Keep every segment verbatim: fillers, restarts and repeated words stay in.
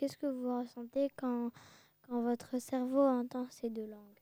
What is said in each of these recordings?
qu'est-ce que vous ressentez quand, quand votre cerveau entend ces deux langues?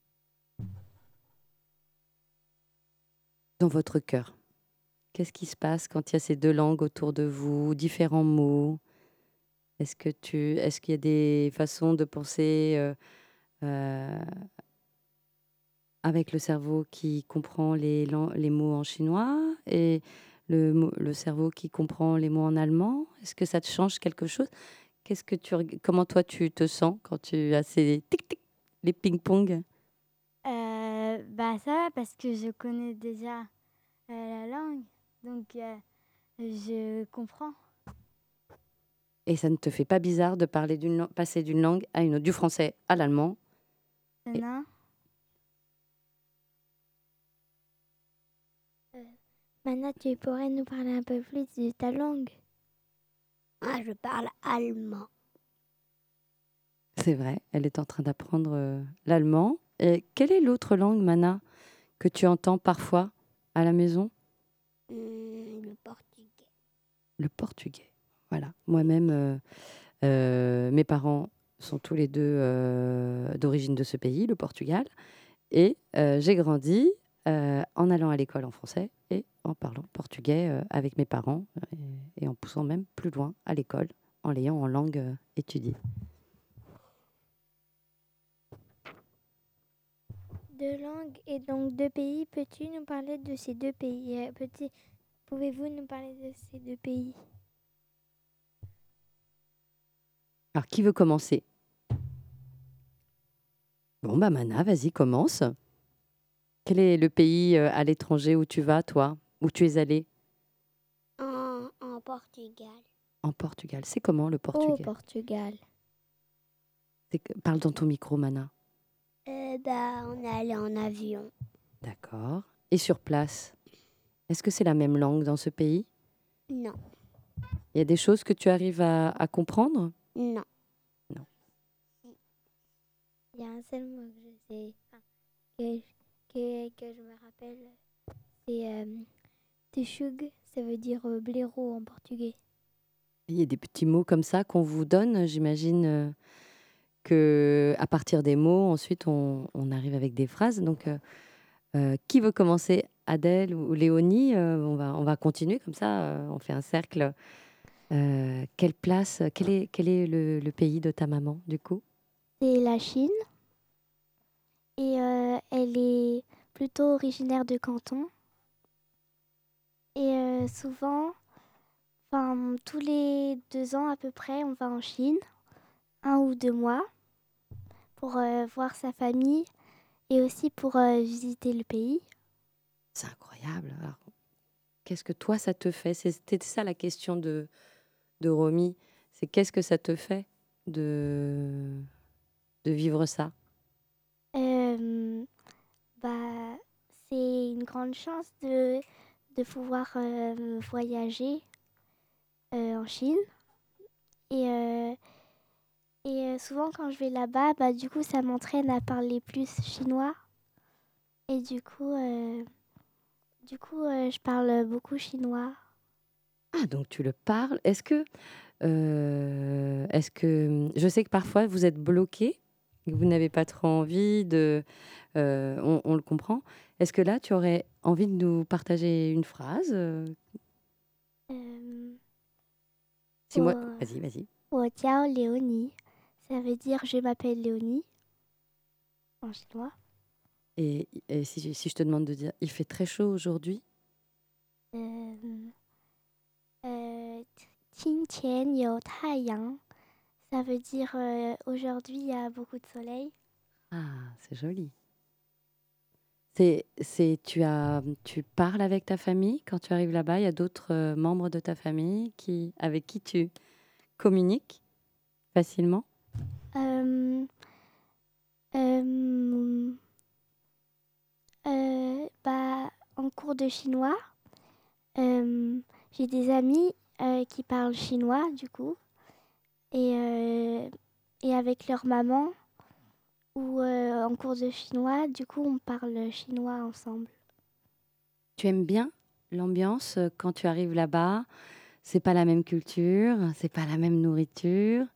Dans votre cœur, qu'est-ce qui se passe quand il y a ces deux langues autour de vous, différents mots? Est-ce que tu est-ce qu'il y a des façons de penser, heu heu, avec le cerveau qui comprend les lan les mots en chinois et le mot le cerveau qui comprend les mots en allemand? Est-ce que ça te change quelque chose? Qu'est-ce que tu reg comment toi tu te sens quand tu as ces tic tic, les ping-pong? Euh, bah ça va parce que je connais déjà euh, la langue, donc euh, je comprends. Et ça ne te fait pas bizarre de parler d'une lan passer d'une langue à une autre, du français à l'allemand et Non? Euh, Mana, tu pourrais nous parler un peu plus de ta langue? Moi, je parle allemand. c'est vrai, elle est en train d'apprendre, heu, l'allemand. Et quelle est l'autre langue, Mana, que tu entends parfois à la maison? Hum, le portugais. Le portugais. Voilà. Moi-même, heu heu, mes parents sont tous les deux heu, d'origine de ce pays, le Portugal et heu, j'ai grandi, heu, en allant à l'école en français et en parlant portugais, heu, avec mes parents, heu et en poussant même plus loin à l'école, en l'ayant en langue, heu, étudiée. Deux langues et donc deux pays. Peux-tu nous parler de ces deux pays? Euh, petit- Pouvez-vous nous parler de ces deux pays? Alors qui veut commencer? Bon, bah, Mana, vas-y, commence. Quel est le pays, heu, à l'étranger où tu vas, toi? Où tu es allée? En, en Portugal. En Portugal. C'est comment le Au portugais? Portugal. C'est que parle dans ton micro, Mana. Euh, bah, on est allé en avion. D'accord. Et sur place, est-ce que c'est la même langue dans ce pays? Non, Il y a des choses que tu arrives à à comprendre? non. Non. Il y a un seul mot que je sais, enfin, que, que, que je me rappelle, c'est euh, texugue, ça veut dire euh, blaireau en portugais. Il y a des petits mots comme ça qu'on vous donne, j'imagine, heu, qu'à partir des mots, ensuite on on arrive avec des phrases. Donc, heu heu, qui veut commencer? Adèle ou Léonie? Heu, on va on va continuer comme ça, heu, on fait un cercle. Heu, quelle place, quel est quel est le le pays de ta maman, du coup? C'est la Chine et euh, elle est plutôt originaire de Canton. Et euh, souvent, enfin tous les deux ans à peu près, on va en Chine, un ou deux mois, pour euh, voir sa famille et aussi pour euh, visiter le pays. C'est incroyable. Alors, qu'est-ce que toi, ça te fait? C'est c'était ça la question de de Romy, c'est qu'est-ce que ça te fait de de vivre ça? Euh, Bah, c'est une grande chance de, de pouvoir euh, voyager euh, en Chine. Et, euh, et euh, souvent, quand je vais là-bas, bah, du coup, ça m'entraîne à parler plus chinois. Et du coup, euh, du coup euh, je parle beaucoup chinois. Ah, donc tu le parles. Est-ce que, heu, est-ce que je sais que parfois vous êtes bloqué, que vous n'avez pas trop envie de, heu, on on le comprend. Est-ce que là, tu aurais envie de nous partager une phrase, heu? Euh, Si moi Wo- vas-y, vas-y. wo jiao Léonie. Ça veut dire je m'appelle Léonie en chinois. Et et si si je te demande de dire: «Il fait très chaud aujourd'hui»? Euh, euh, 今天有太阳. Ça veut dire euh, aujourd'hui il y a beaucoup de soleil. Ah, c'est joli. C'est c'est tu as tu parles avec ta famille quand tu arrives là-bas? Il y a d'autres, heu, membres de ta famille qui avec qui tu communiques facilement? Euh, euh, euh, Bah, en cours de chinois, euh, j'ai des amis euh, qui parlent chinois du coup. Et, euh, et avec leur maman ou euh, en cours de chinois, du coup on parle chinois ensemble. Tu aimes bien l'ambiance, heu, quand tu arrives là-bas? C'est pas la même culture, c'est pas la même nourriture.